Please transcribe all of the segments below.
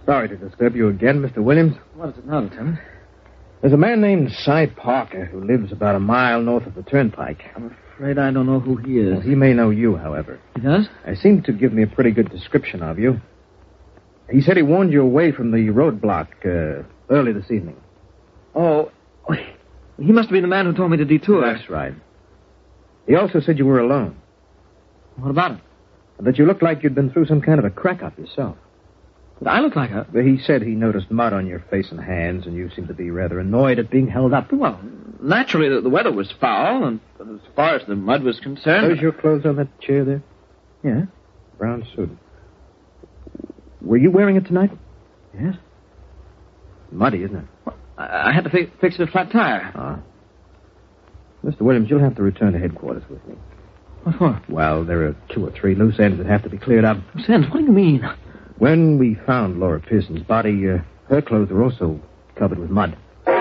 Sorry to disturb you again, Mr. Williams. What is it now, Lieutenant? There's a man named Cy Parker who lives about a mile north of the turnpike. I'm afraid I don't know who he is. Well, he may know you, however. He does? He seemed to give me a pretty good description of you. He said he warned you away from the roadblock early this evening. Oh, he must be the man who told me to detour. That's right. He also said you were alone. What about it? That you looked like you'd been through some kind of a crack-up yourself. Did I look like a... He said he noticed mud on your face and hands, and you seemed to be rather annoyed at being held up. Well, naturally, the weather was foul, and as far as the mud was concerned... Those your clothes on that chair there? Yeah. Brown suit. Were you wearing it tonight? Yes. Muddy, isn't it? Well, I had to fix it a flat tire. Ah. Mr. Williams, you'll have to return to headquarters with me. What for? Well, there are 2 or 3 loose ends that have to be cleared up. Loose ends? What do you mean? When we found Laura Pearson's body, her clothes were also covered with mud.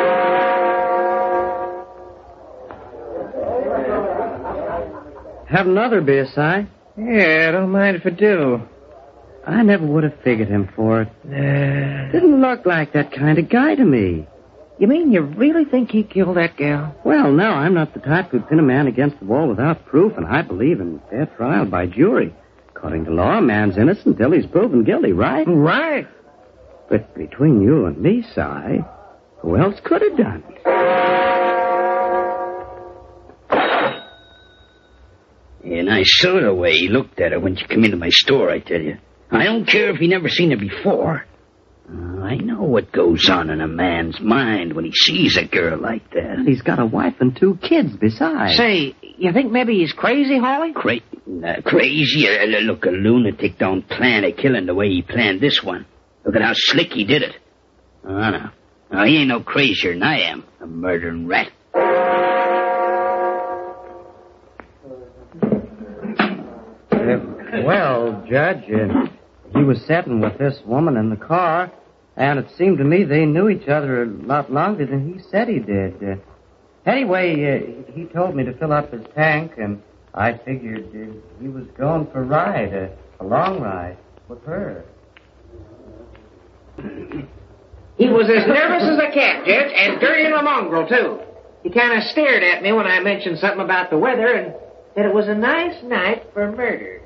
Have another beer, Si? Yeah, I don't mind if I do. I never would have figured him for it. Didn't look like that kind of guy to me. You mean you really think he killed that gal? Well, no, I'm not the type who'd pin a man against the wall without proof, and I believe in fair trial by jury. According to law, a man's innocent until he's proven guilty, right? Right. But between you and me, Si, who else could have done it? Yeah, nice sort of way he looked at her when she come into my store, I tell you. I don't care if he never seen her before. I know what goes on in a man's mind when he sees a girl like that. He's got a wife and 2 kids besides. Say, you think maybe he's crazy, Holly? Crazy? Look, a lunatic don't plan a killing the way he planned this one. Look at how slick he did it. Oh, no. No, he ain't no crazier than I am, a murdering rat. Well, Judge, he was sitting with this woman in the car, and it seemed to me they knew each other a lot longer than he said he did. Anyway, he told me to fill up his tank, and I figured he was going for a ride, a long ride, with her. He was as nervous as a cat, Judge, and dirty and a mongrel, too. He kind of stared at me when I mentioned something about the weather and said it was a nice night for murder.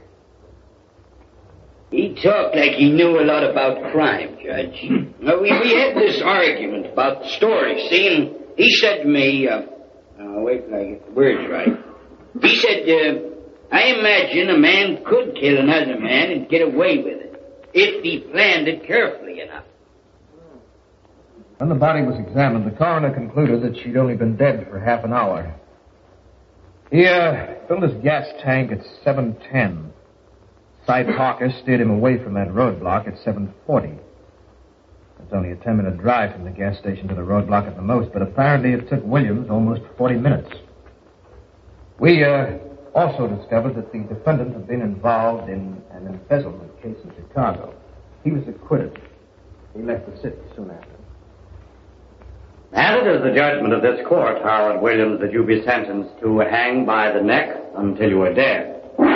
He talked like he knew a lot about crime, Judge. We had this argument about the story, see, and he said to me, wait till I get the words right. He said, I imagine a man could kill another man and get away with it, if he planned it carefully enough. When the body was examined, the coroner concluded that she'd only been dead for half an hour. He filled his gas tank at 7:10. Cy Parker steered him away from that roadblock at 7:40. It's only a 10-minute drive from the gas station to the roadblock at the most, but apparently it took Williams almost 40 minutes. We also discovered that the defendant had been involved in an embezzlement case in Chicago. He was acquitted. He left the city soon after. And it is the judgment of this court, Howard Williams, that you be sentenced to hang by the neck until you are dead.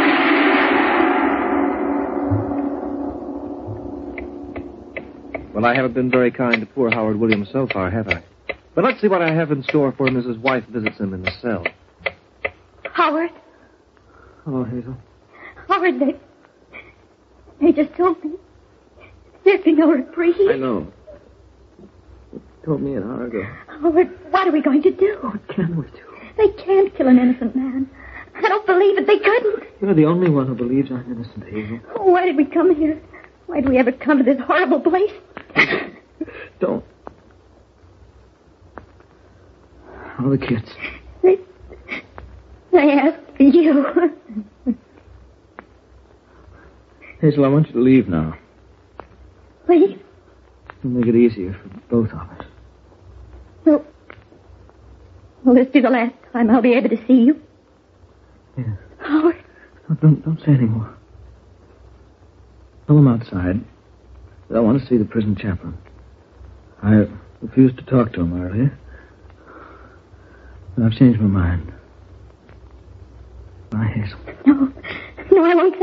Well, I haven't been very kind to poor Howard Williams so far, have I? But let's see what I have in store for him as his wife visits him in the cell. Howard. Hello, Hazel. Howard, they just told me there'd be no reprieve. I know. You told me an hour ago. Howard, what are we going to do? What can we do? They can't kill an innocent man. I don't believe it. They couldn't. You're the only one who believes I'm innocent, Hazel. Why did we come here? Why did we ever come to this horrible place? Don't. How are the kids? They asked for you. Hazel, I want you to leave now. Leave? It'll make it easier for both of us. Will this be the last time I'll be able to see you? Yes. Howard. No, don't say any more. Pull him outside. I want to see the prison chaplain. I refused to talk to him earlier. But I've changed my mind. Bye, Hazel. No, I won't